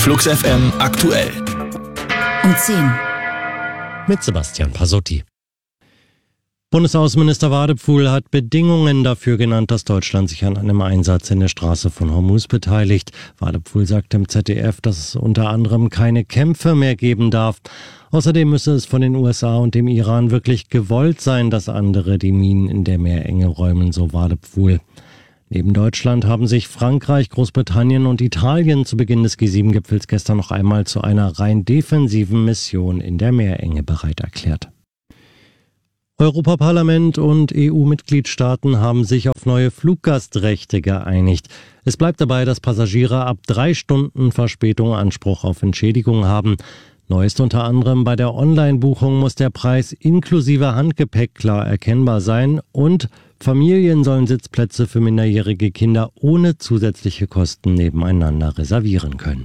Flux FM aktuell. Um 10. Mit Sebastian Pasotti. Bundesaußenminister Wadepfuhl hat Bedingungen dafür genannt, dass Deutschland sich an einem Einsatz in der Straße von Hormuz beteiligt. Wadepfuhl sagte im ZDF, dass es unter anderem keine Kämpfe mehr geben darf. Außerdem müsse es von den USA und dem Iran wirklich gewollt sein, dass andere die Minen in der Meerenge räumen, so Wadepfuhl. Neben Deutschland haben sich Frankreich, Großbritannien und Italien zu Beginn des G7-Gipfels gestern noch einmal zu einer rein defensiven Mission in der Meerenge bereit erklärt. Europaparlament und EU-Mitgliedstaaten haben sich auf neue Fluggastrechte geeinigt. Es bleibt dabei, dass Passagiere ab 3 Stunden Verspätung Anspruch auf Entschädigung haben. Neu ist unter anderem, bei der Online-Buchung muss der Preis inklusive Handgepäck klar erkennbar sein und Familien sollen Sitzplätze für minderjährige Kinder ohne zusätzliche Kosten nebeneinander reservieren können.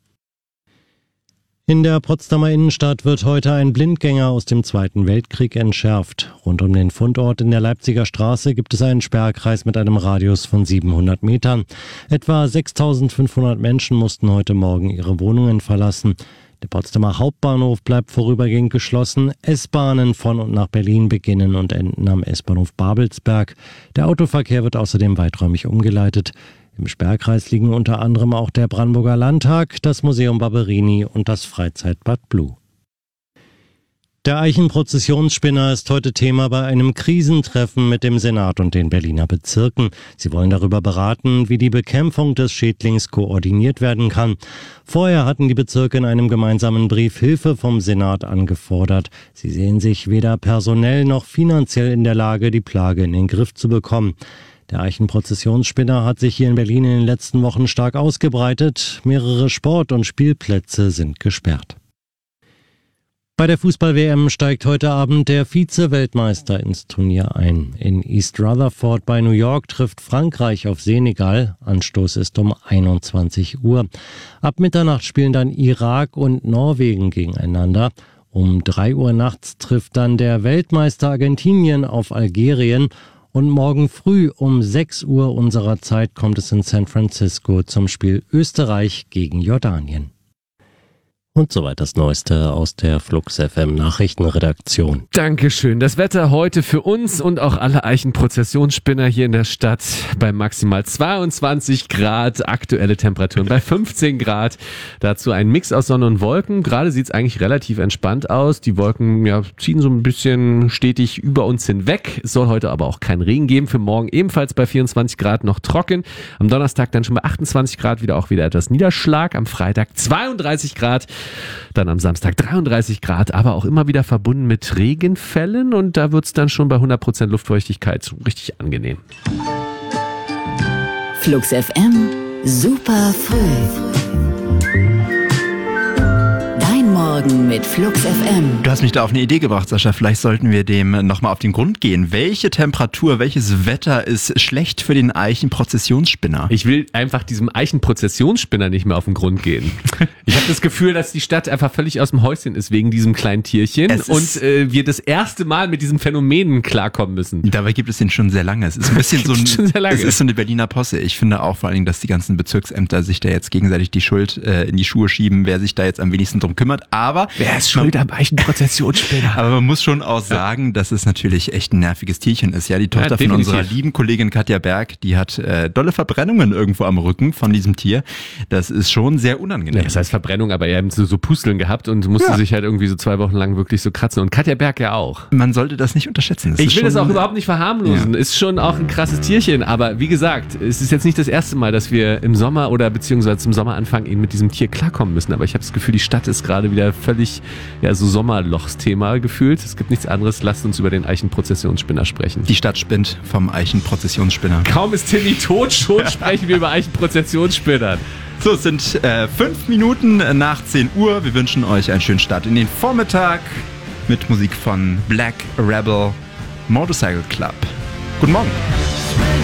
In der Potsdamer Innenstadt wird heute ein Blindgänger aus dem Zweiten Weltkrieg entschärft. Rund um den Fundort in der Leipziger Straße gibt es einen Sperrkreis mit einem Radius von 700 Metern. Etwa 6.500 Menschen mussten heute Morgen ihre Wohnungen verlassen. Der Potsdamer Hauptbahnhof bleibt vorübergehend geschlossen. S-Bahnen von und nach Berlin beginnen und enden am S-Bahnhof Babelsberg. Der Autoverkehr wird außerdem weiträumig umgeleitet. Im Sperrkreis liegen unter anderem auch der Brandenburger Landtag, das Museum Barberini und das Freizeitbad Blue. Der Eichenprozessionsspinner ist heute Thema bei einem Krisentreffen mit dem Senat und den Berliner Bezirken. Sie wollen darüber beraten, wie die Bekämpfung des Schädlings koordiniert werden kann. Vorher hatten die Bezirke in einem gemeinsamen Brief Hilfe vom Senat angefordert. Sie sehen sich weder personell noch finanziell in der Lage, die Plage in den Griff zu bekommen. Der Eichenprozessionsspinner hat sich hier in Berlin in den letzten Wochen stark ausgebreitet. Mehrere Sport- und Spielplätze sind gesperrt. Bei der Fußball-WM steigt heute Abend der Vize-Weltmeister ins Turnier ein. In East Rutherford bei New York trifft Frankreich auf Senegal. Anstoß ist um 21 Uhr. Ab Mitternacht spielen dann Irak und Norwegen gegeneinander. Um 3 Uhr nachts trifft dann der Weltmeister Argentinien auf Algerien. Und morgen früh um 6 Uhr unserer Zeit kommt es in San Francisco zum Spiel Österreich gegen Jordanien. Und soweit das Neueste aus der Flux FM Nachrichtenredaktion. Dankeschön. Das Wetter heute für uns und auch alle Eichenprozessionsspinner hier in der Stadt bei maximal 22 Grad, aktuelle Temperaturen bei 15 Grad. Dazu ein Mix aus Sonne und Wolken. Gerade sieht es eigentlich relativ entspannt aus. Die Wolken ziehen so ein bisschen stetig über uns hinweg. Es soll heute aber auch keinen Regen geben. Für morgen ebenfalls bei 24 Grad noch trocken. Am Donnerstag dann schon bei 28 Grad auch wieder etwas Niederschlag. Am Freitag 32 Grad. Dann am Samstag 33 Grad, aber auch immer wieder verbunden mit Regenfällen und da wird es dann schon bei 100% Luftfeuchtigkeit so richtig angenehm. Flux FM, super früh. Dein Morgen mit Flux FM. Du hast mich da auf eine Idee gebracht, Sascha. Vielleicht sollten wir dem nochmal auf den Grund gehen. Welche Temperatur, welches Wetter ist schlecht für den Eichenprozessionsspinner? Ich will einfach diesem Eichenprozessionsspinner nicht mehr auf den Grund gehen. Ich habe das Gefühl, dass die Stadt einfach völlig aus dem Häuschen ist wegen diesem kleinen Tierchen und wir das erste Mal mit diesen Phänomenen klarkommen müssen. Dabei gibt es den schon sehr lange. Es ist ein bisschen es ist so eine Berliner Posse. Ich finde auch vor allen Dingen, dass die ganzen Bezirksämter sich da jetzt gegenseitig die Schuld in die Schuhe schieben, wer sich da jetzt am wenigsten drum kümmert. Aber wer ist schuld am Eichenprozessionsspinner? Aber man muss schon auch sagen, dass es natürlich echt ein nerviges Tierchen ist. Ja, die Tochter von unserer lieben Kollegin Katja Berg, die hat dolle Verbrennungen irgendwo am Rücken von diesem Tier. Das ist schon sehr unangenehm. Ja, das heißt Verbrennung, aber er hat so Pusteln gehabt und musste sich halt irgendwie so 2 Wochen lang wirklich so kratzen. Und Katja Berg ja auch. Man sollte das nicht unterschätzen. Ich will das auch überhaupt nicht verharmlosen. Ja. Ist schon auch ein krasses Tierchen. Aber wie gesagt, es ist jetzt nicht das erste Mal, dass wir im Sommer oder beziehungsweise zum Sommeranfang eben mit diesem Tier klarkommen müssen. Aber ich habe das Gefühl, die Stadt ist gerade wieder völlig so Sommerlochsthema gefühlt. Es gibt nichts anderes. Lasst uns über den Eichenprozessionsspinner sprechen. Die Stadt spinnt vom Eichenprozessionsspinner. Kaum ist Timmy tot, schon sprechen wir über Eichenprozessionsspinnern. So, es sind 5 Minuten nach 10 Uhr. Wir wünschen euch einen schönen Start in den Vormittag mit Musik von Black Rebel Motorcycle Club. Guten Morgen.